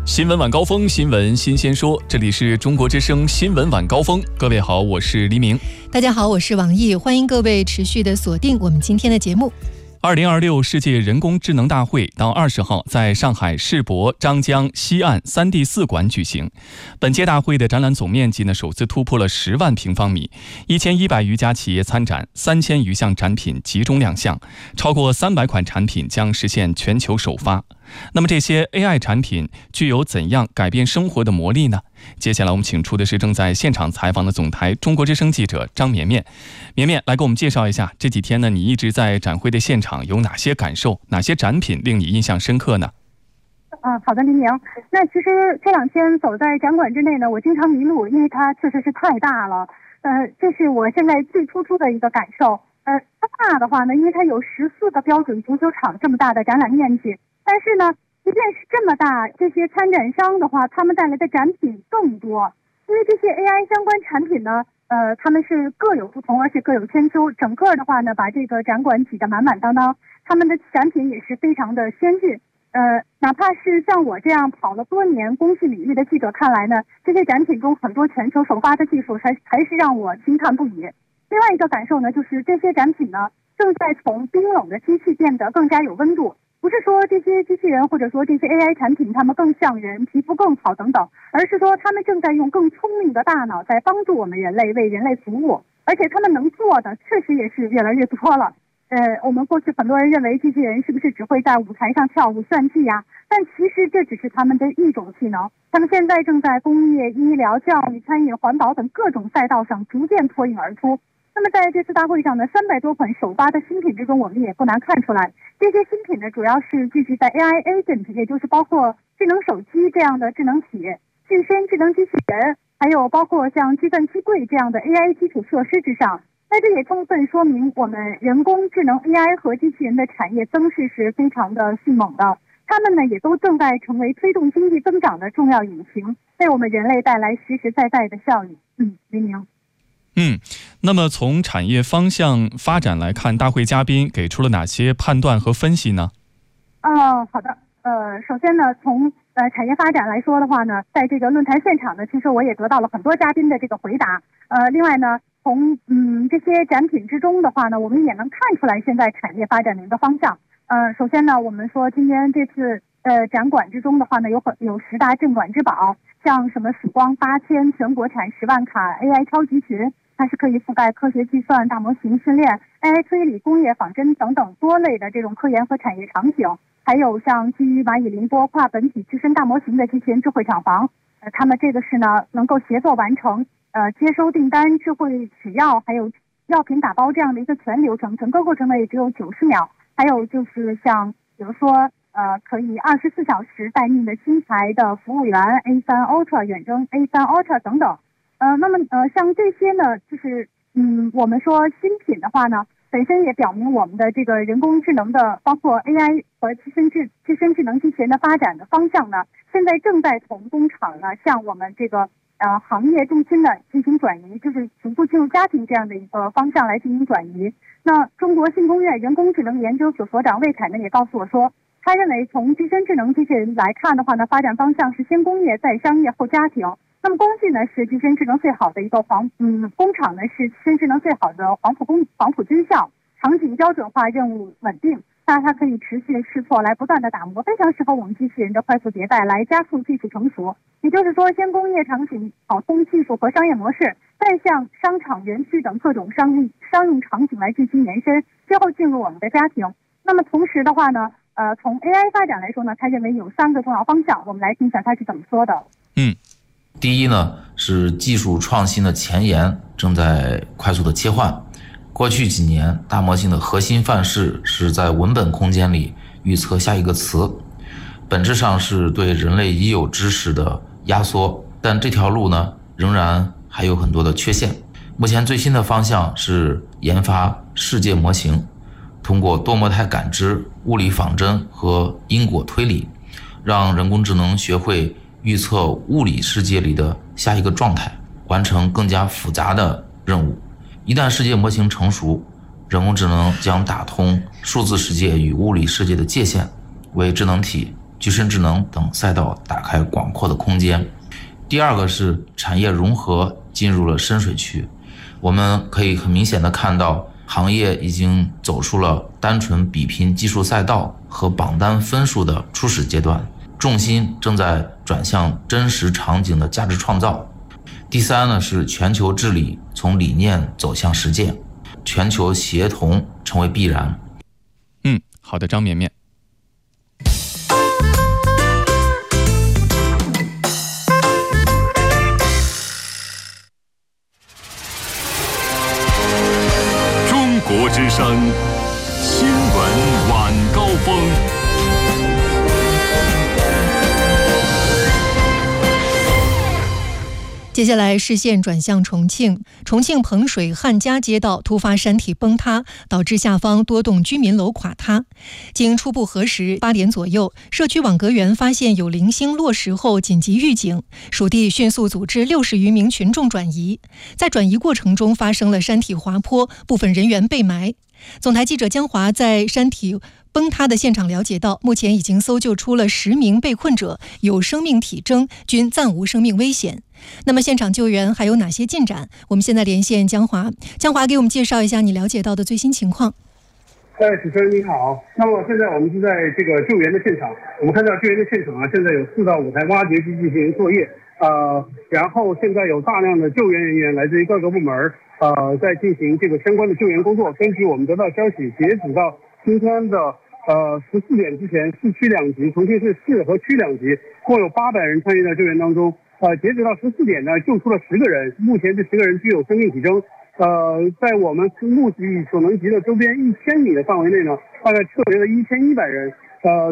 新闻晚高峰，新闻新鲜说，这里是中国之声新闻晚高峰。各位好，我是黎明。 大家好，我是王毅，欢迎各位持续的锁定我们今天的节目。 2026世界人工智能大会到20号在上海世博张江西岸3D4馆举行。本届大会的展览总面积首次突破了10万平方米，1100余家企业参展，3000余项展品集中亮相，超过300款产品将实现全球首发。那么这些 AI 产品具有怎样改变生活的魔力呢？接下来我们请出的是正在现场采访的总台中国之声记者张绵绵。绵绵来给我们介绍一下，这几天你一直在展会的现场有哪些感受，哪些展品令你印象深刻呢？ 好的，黎明。那其实这2天走在展馆之内呢，我经常迷路，因为它确实是太大了。这是我现在最突出的一个感受。它大的话呢，因为它有14个标准足球场这么大的展览面积。但是呢，即便是这么大，这些参展商的话，他们带来的展品更多。因为这些 AI 相关产品呢，他们是各有不同，而且各有千秋。整个的话呢，把这个展馆挤得满满当当。他们的展品也是非常的先进。哪怕是像我这样跑了多年工信领域的记者看来呢，这些展品中很多全球首发的技术还是让我惊叹不已。另外一个感受呢，就是这些展品呢，正在从冰冷的机器变得更加有温度。不是说这些机器人或者说这些 AI 产品它们更像人，皮肤更好等等，而是说他们正在用更聪明的大脑在帮助我们人类，为人类服务。而且他们能做的确实也是越来越多了。我们过去很多人认为机器人是不是只会在舞台上跳舞炫技呀？但其实这只是他们的一种技能。他们现在正在工业、医疗、教育、餐饮、环保等各种赛道上逐渐脱颖而出。那么在这次大会上呢，300多款首发的新品之中，我们也不难看出来，这些新品呢主要是聚集在 AI agent， 也就是包括智能手机这样的智能体、具身智能机器人，还有包括像计算机柜这样的 AI 基础设施之上。那这也充分说明我们人工智能 AI 和机器人的产业增势是非常的迅猛的。它们呢也都正在成为推动经济增长的重要引擎，为我们人类带来实实在在的效益。黎明。 那么从产业方向发展来看，大会嘉宾给出了哪些判断和分析呢？ 好的。首先呢，从产业发展来说的话呢，在这个论坛现场呢，其实我也得到了很多嘉宾的这个回答。另外呢，从这些展品之中的话呢，我们也能看出来现在产业发展的一个方向。首先呢，我们说今天这次展馆之中的话呢，有10大镇馆之宝，像什么曙光8000，全国产10万卡 AI 超级群。它是可以覆盖科学计算、大模型训练、AI 推理、工业仿真等等多类的这种科研和产业场景，还有像基于蚂蚁凌波跨本体自身大模型的机器人智慧厂房，他们这个是呢能够协作完成接收订单、智慧取药，还有药品打包这样的一个全流程，整个过程呢也只有90秒。还有就是像比如说可以24小时待命的新材的服务员 A3 Ultra 远征 A3 Ultra 等等。那么像这些呢，就是我们说新品的话呢，本身也表明我们的这个人工智能的，包括 AI 和自身智能机器人的发展的方向呢，现在正在从工厂呢向我们这个行业重心的进行转移，就是逐步进入家庭这样的一个方向来进行转移。那中国信工院人工智能研究所所长魏凯呢也告诉我说，他认为从自身智能机器人来看的话呢，发展方向是先工业再商业后家庭。那么工具呢是自身智能最好的一个工厂呢是自身智能最好的黄埔军校，场景标准化，任务稳定，那它可以持续试错来不断的打磨，非常适合我们机器人的快速迭代来加速技术成熟。也就是说，先工业场景跑通技术和商业模式，再向商场、园区等各种商用场景来进行延伸，最后进入我们的家庭。那么同时的话呢，从 AI 发展来说呢，他认为有3个重要方向，我们来听一下他是怎么说的。 第一呢，是技术创新的前沿正在快速的切换。过去几年，大模型的核心范式是在文本空间里预测下一个词，本质上是对人类已有知识的压缩，但这条路呢，仍然还有很多的缺陷。目前最新的方向是研发世界模型，通过多模态感知、物理仿真和因果推理，让人工智能学会预测物理世界里的下一个状态，完成更加复杂的任务。一旦世界模型成熟，人工智能将打通数字世界与物理世界的界限，为智能体具身智能等赛道打开广阔的空间。第二个是产业融合进入了深水区，我们可以很明显的看到，行业已经走出了单纯比拼技术赛道和榜单分数的初始阶段，重心正在转向真实场景的价值创造。第三呢是全球治理从理念走向实践，全球协同成为必然。 好的，张绵绵。 中国之声新闻晚高峰。 接下来视线转向重庆，重庆彭水汉家街道突发山体崩塌，导致下方多栋居民楼垮塌。经初步核实，8点左右，社区网格员发现有零星落石后紧急预警，属地迅速组织60余名群众转移。在转移过程中发生了山体滑坡，部分人员被埋。总台记者江华在山体崩塌的现场了解到，目前已经搜救出了10名被困者，有生命体征，均暂无生命危险。那么现场救援还有哪些进展？我们现在连线江华，江华给我们介绍一下你了解到的最新情况。 主持人你好，那么现在我们是在这个救援的现场，我们看到救援的现场现在有4到5台挖掘机进行作业，然后现在有大量的救援人员来自于各个部门，在进行这个相关的救援工作。根据我们得到消息，截止到今天的14点之前，市区2级，重庆市市和区2级，共有800人参与到救援当中。截止到14点呢，救出了10个人，目前这10个人具有生命体征。在我们目力所能及的周边1000米的范围内呢，大概撤离了1100人。